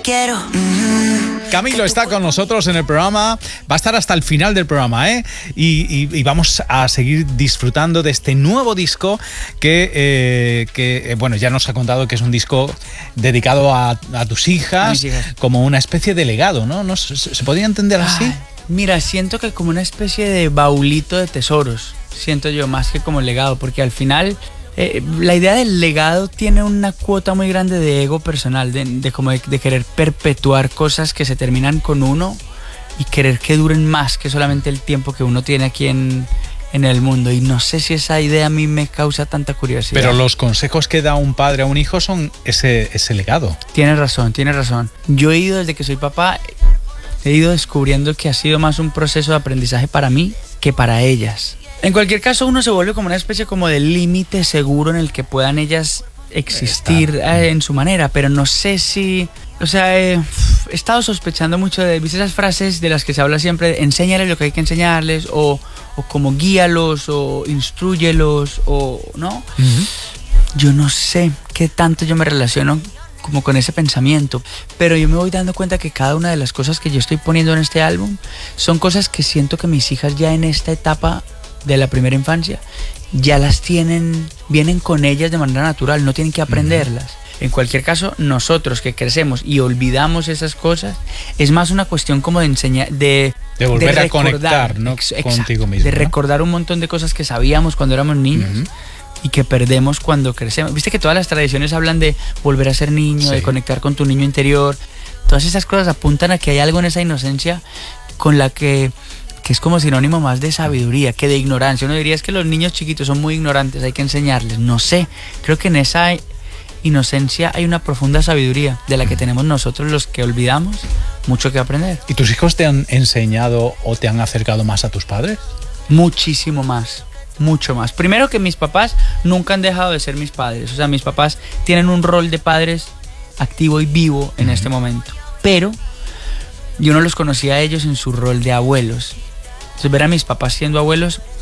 quiero. Camilo está con nosotros en el programa, va a estar hasta el final del programa, ¿eh? Y vamos a seguir disfrutando de este nuevo disco que bueno, ya nos ha contado que es un disco dedicado a tus hijas, como una especie de legado, ¿no? ¿Se podría entender así? Mira, siento que como una especie de baulito de tesoros, siento yo, más que como legado, porque al final la idea del legado tiene una cuota muy grande de ego personal, de querer perpetuar cosas que se terminan con uno y querer que duren más que solamente el tiempo que uno tiene aquí en el mundo. Y no sé si esa idea a mí me causa tanta curiosidad. Pero los consejos que da un padre a un hijo son ese legado. Tienes razón. Yo he ido desde que soy papá, he ido descubriendo que ha sido más un proceso de aprendizaje para mí que para ellas. En cualquier caso, uno se vuelve como una especie como de límite seguro en el que puedan ellas existir en su manera, pero no sé si... O sea, he estado sospechando mucho de esas frases de las que se habla siempre, enséñales lo que hay que enseñarles, o como guíalos, o instrúyelos, o ¿no? Uh-huh. Yo no sé qué tanto yo me relaciono como con ese pensamiento, pero yo me voy dando cuenta que cada una de las cosas que yo estoy poniendo en este álbum son cosas que siento que mis hijas ya en esta etapa de la primera infancia ya las vienen con ellas de manera natural, no tienen que aprenderlas. Uh-huh. En cualquier caso, nosotros que crecemos y olvidamos esas cosas, es más una cuestión como de enseñar, de volver a conectar, ¿no? Contigo mismo, de recordar un montón de cosas que sabíamos cuando éramos niños. Uh-huh. Y que perdemos cuando crecemos. Viste que todas las tradiciones hablan de volver a ser niño, sí, de conectar con tu niño interior. Todas esas cosas apuntan a que hay algo en esa inocencia con la que es como sinónimo más de sabiduría que de ignorancia. Uno diría es que los niños chiquitos son muy ignorantes, hay que enseñarles. No sé, creo que en esa inocencia hay una profunda sabiduría de la que tenemos nosotros los que olvidamos mucho que aprender. ¿Y tus hijos te han enseñado o te han acercado más a tus padres? Muchísimo más. Mucho más. Primero que mis papás nunca han dejado de ser mis padres. O sea, mis papás tienen un rol de padres activo y vivo en este momento. Pero yo no los conocía a ellos en su rol de abuelos. Entonces ver a mis papás siendo abuelos